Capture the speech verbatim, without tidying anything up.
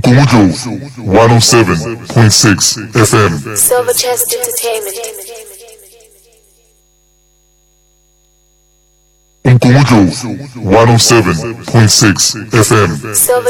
Unkujo one oh seven point six F M. Silver Chest Entertainment. Unkujo one oh seven point six F M. Silver